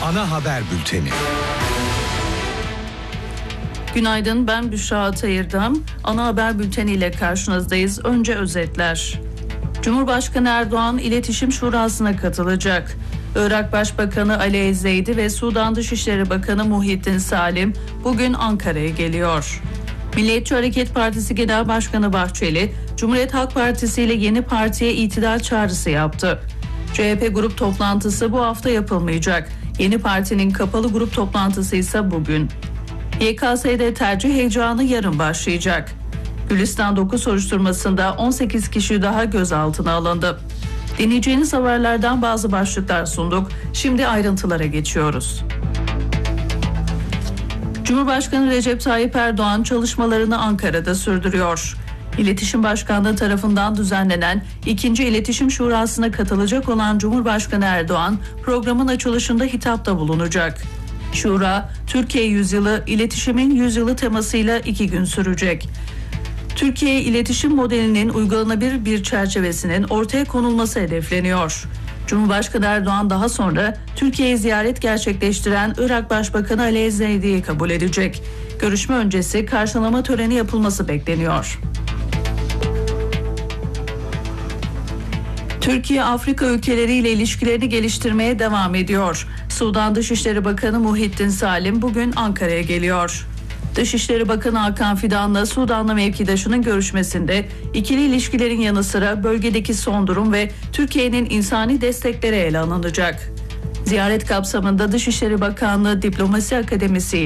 ana haber bülteni. Günaydın, ben Büşra Atayırdam. Ana haber bülteniyle karşınızdayız. Önce özetler. Cumhurbaşkanı Erdoğan İletişim Şurası'na katılacak. Irak Başbakanı Ali Ezzeydi ve Sudan Dışişleri Bakanı Muhittin Salim bugün Ankara'ya geliyor. Milliyetçi Hareket Partisi Genel Başkanı Bahçeli, Cumhuriyet Halk Partisi ile yeni partiye itidal çağrısı yaptı. CHP grup toplantısı bu hafta yapılmayacak. Yeni partinin kapalı grup toplantısı ise bugün. YKS'de tercih heyecanı yarın başlayacak. Gülistan 9 soruşturmasında 18 kişi daha gözaltına alındı. Dinleyeceğiniz haberlerden bazı başlıklar sunduk. Şimdi ayrıntılara geçiyoruz. Cumhurbaşkanı Recep Tayyip Erdoğan çalışmalarını Ankara'da sürdürüyor. İletişim Başkanlığı tarafından düzenlenen 2. İletişim Şurası'na katılacak olan Cumhurbaşkanı Erdoğan programın açılışında hitapta bulunacak. Şura, Türkiye Yüzyılı, İletişimin Yüzyılı temasıyla 2 gün sürecek. Türkiye iletişim modelinin uygulanabilir bir çerçevesinin ortaya konulması hedefleniyor. Cumhurbaşkanı Erdoğan daha sonra Türkiye'yi ziyaret gerçekleştiren Irak Başbakanı Ali Ezzeydi'yi kabul edecek. Görüşme öncesi karşılama töreni yapılması bekleniyor. Türkiye, Afrika ülkeleriyle ilişkilerini geliştirmeye devam ediyor. Sudan Dışişleri Bakanı Muhittin Salim bugün Ankara'ya geliyor. Dışişleri Bakanı Hakan Fidan'la Sudanlı mevkidaşının görüşmesinde ikili ilişkilerin yanı sıra bölgedeki son durum ve Türkiye'nin insani destekleri ele alınacak. Ziyaret kapsamında Dışişleri Bakanlığı Diplomasi Akademisi